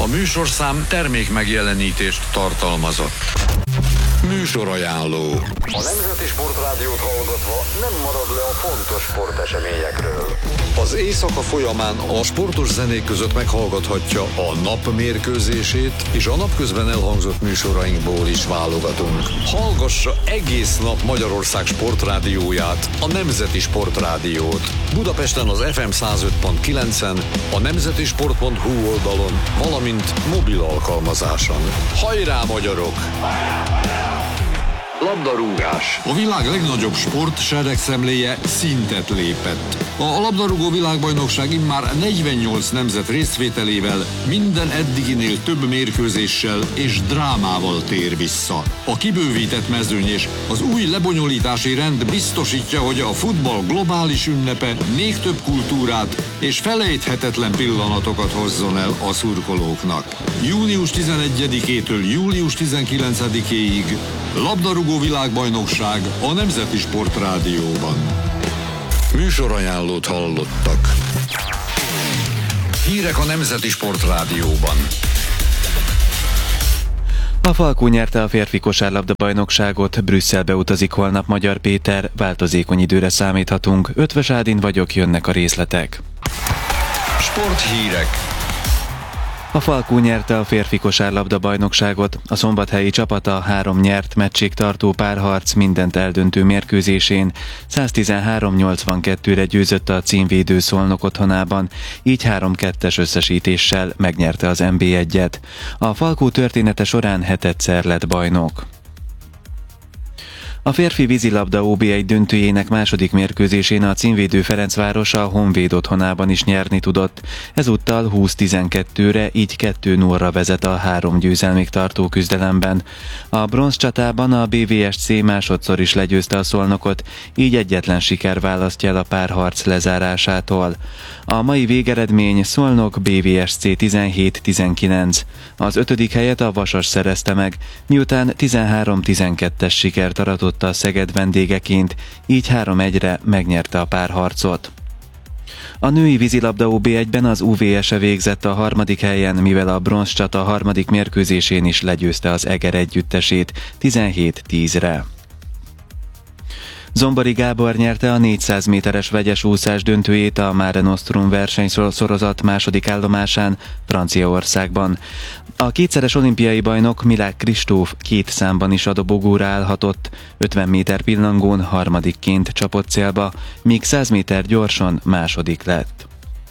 A műsorszám termék megjelenítést tartalmazott. Műsorajánló. A Nemzeti Sportrádiót hallgatva nem marad le a fontos sporteseményekről. Az éjszaka folyamán a sportos zenék között meghallgathatja a nap mérkőzését, és a napközben elhangzott műsorainkból is válogatunk. Hallgassa egész nap Magyarország sportrádióját, a Nemzeti Sportrádiót. Budapesten az FM 105.9-en, a nemzetisport.hu oldalon, valamint mobil alkalmazáson. Hajrá, magyarok! Labdarúgás. A világ legnagyobb sport seregszemléje szintet lépett. A labdarúgó világbajnokság immár 48 nemzet részvételével minden eddiginél több mérkőzéssel és drámával tér vissza. A kibővített mezőny és az új lebonyolítási rend biztosítja, hogy a futball globális ünnepe még több kultúrát és felejthetetlen pillanatokat hozzon el a szurkolóknak. Június 11-től július 19-éig labdarúgó világbajnokság a Nemzeti Sportrádióban. Műsorajánlót hallottak. Hírek a Nemzeti Sportrádióban. A Falkó nyerte a férfi kosárlabda bajnokságot, Brüsszelbe utazik holnap Magyar Péter, változékony időre számíthatunk. Ötvös Ádin vagyok, jönnek a részletek. Sporthírek. A Falkó nyerte a férfi kosárlabda bajnokságot, a szombathelyi csapata 3 nyert meccsig tartó párharc mindent eldöntő mérkőzésén 113-82-re győzött a címvédő Szolnok otthonában, így 3-2-es összesítéssel megnyerte az NB1-et. A Falkó története során 7-szer lett bajnok. A férfi vízilabda OB1 döntőjének második mérkőzésén a címvédő Ferencváros a Honvéd otthonában is nyerni tudott. Ezúttal 20-12-re, így 2-0-ra vezet a 3 győzelmig tartó küzdelemben. A bronzcsatában a BVSC másodszor is legyőzte a Szolnokot, így egyetlen siker választja el a párharc lezárásától. A mai végeredmény Szolnok BVSC 17-19. Az 5. helyet a Vasas szerezte meg, miután 13-12-es sikert aratott a Szeged vendégeként, így 3-1-re megnyerte a párharcot. A női vízilabda OB1-ben az UVS-e végzett a 3. helyen, mivel a bronzcsata 3. mérkőzésén is legyőzte az Eger együttesét 17-10-re. Zombori Gábor nyerte a 400 méteres vegyes úszás döntőjét a Mare Nostrum versenysorozat második állomásán, Franciaországban. A kétszeres olimpiai bajnok Milák Kristóf 2 számban is a dobogóra állhatott, 50 méter pillangón harmadikként csapott célba, míg 100 méter gyorsan második lett.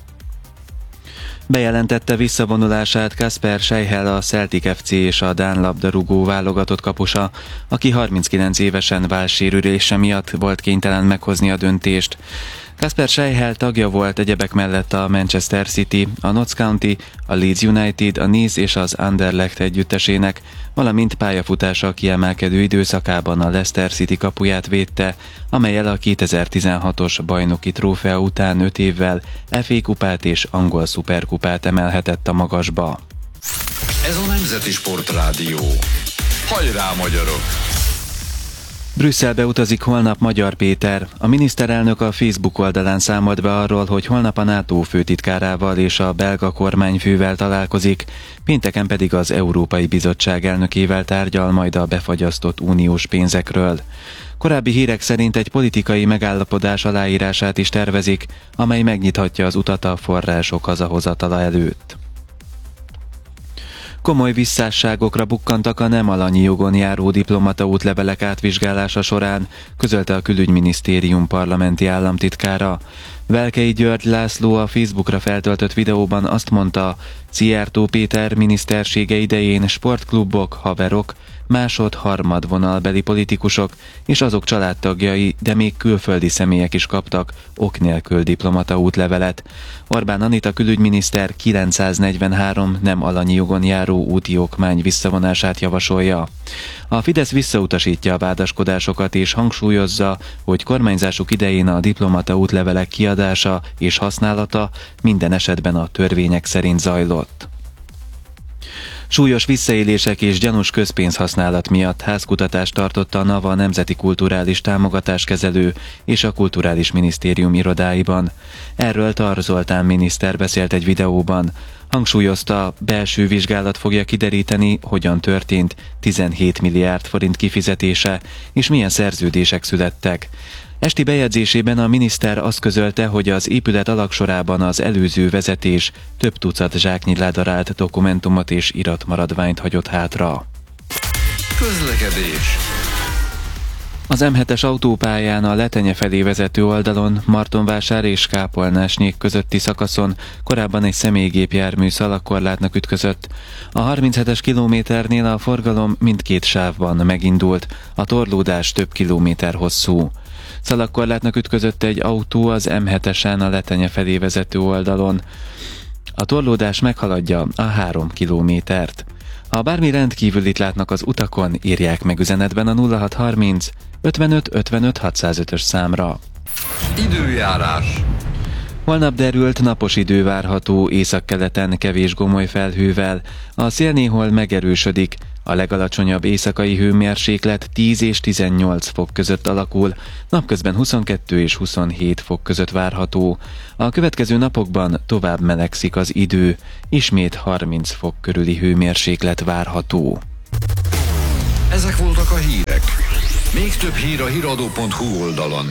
Bejelentette visszavonulását Kasper Schmeichel, a Celtic FC és a dán labdarúgó válogatott kapusa, aki 39 évesen vállsérülése miatt volt kénytelen meghozni a döntést. Kasper Schmeichel tagja volt egyebek mellett a Manchester City, a Notts County, a Leeds United, a Nice és az Anderlecht együttesének, valamint pályafutása kiemelkedő időszakában a Leicester City kapuját védte, amellyel a 2016-os bajnoki trófea után 5 évvel FA kupát és angol szuperkupát emelhetett a magasba. Ez a Nemzeti Sportrádió. Hajrá, magyarok! Brüsszelbe utazik holnap Magyar Péter. A miniszterelnök a Facebook oldalán számolt be arról, hogy holnap a NATO főtitkárával és a belga kormányfővel találkozik, pénteken pedig az Európai Bizottság elnökével tárgyal majd a befagyasztott uniós pénzekről. Korábbi hírek szerint egy politikai megállapodás aláírását is tervezik, amely megnyithatja az utat a források hazahozatala előtt. Komoly visszásságokra bukkantak a nem alanyi jogon járó diplomata útlevelek átvizsgálása során, közölte a Külügyminisztérium parlamenti államtitkára. Velkei György László a Facebookra feltöltött videóban azt mondta, Szijjártó Péter minisztersége idején sportklubok, haverok, másod-harmad vonalbeli politikusok és azok családtagjai, de még külföldi személyek is kaptak ok nélkül diplomata útlevelet. Orbán Anita külügyminiszter 943 nem alanyi jogon járó úti okmány visszavonását javasolja. A Fidesz visszautasítja a vádaskodásokat és hangsúlyozza, hogy kormányzásuk idején a diplomata útlevelek kiadása és használata minden esetben a törvények szerint zajlott. Súlyos visszaélések és gyanús közpénzhasználat miatt házkutatást tartott a NAVA Nemzeti Kulturális Támogatáskezelő és a Kulturális Minisztérium irodáiban. Erről Tar Zoltán miniszter beszélt egy videóban. Hangsúlyozta, belső vizsgálat fogja kideríteni, hogyan történt 17 milliárd forint kifizetése, és milyen szerződések születtek. Esti bejegyzésében a miniszter azt közölte, hogy az épület alagsorában az előző vezetés több tucat zsáknyi ledarált dokumentumot és iratmaradványt hagyott hátra. Közlekedés. Az M7-es autópályán a Letenye felé vezető oldalon, Martonvásár és Kápolnásnyék közötti szakaszon korábban egy személygépjármű szalagkorlátnak ütközött. A 37-es kilométernél a forgalom mindkét sávban megindult, a torlódás több kilométer hosszú. Szalagkorlátnak ütközött egy autó az M7-esen a Letenye felé vezető oldalon. A torlódás meghaladja a 3 kilométert. Ha bármi rendkívülit látnak az utakon, írják meg üzenetben a 0630 55 55 605-ös számra. Időjárás. Holnap derült, napos idő várható, északkeleten kevés gomoly felhővel. A szél néhol megerősödik, a legalacsonyabb éjszakai hőmérséklet 10 és 18 fok között alakul, napközben 22 és 27 fok között várható. A következő napokban tovább melegszik az idő, ismét 30 fok körüli hőmérséklet várható. Ezek voltak a hírek. Még több hír a hiradó.hu oldalon.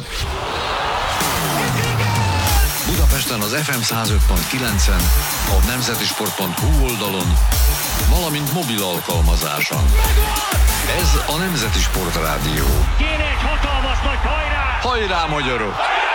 Budapesten az FM 105.9-en, a nemzetisport.hu oldalon, valamint mobil alkalmazáson. Ez a Nemzeti Sport Rádió. Kéne egy hatalmas nagy hajrá! Hajrá, magyarok!